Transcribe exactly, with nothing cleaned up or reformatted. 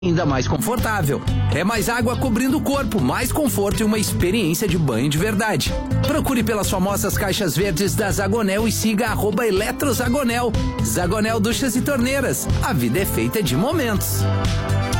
ainda mais confortável. É mais água cobrindo o corpo, mais conforto e uma experiência de banho de verdade. Procure pelas famosas caixas verdes da Zagonel e siga arroba Eletrozagonel. Zagonel Duchas e Torneiras. A vida é feita de momentos.